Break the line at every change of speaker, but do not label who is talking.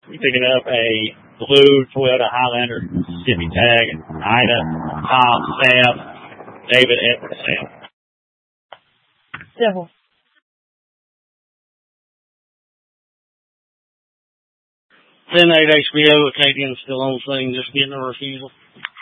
We picking up a blue Toyota Highlander, Mississippi tag, Ida, Tom, Sam, David, Edward, Sam.
Simple.
10-8 HBO, Acadian still on scene, just getting a refusal.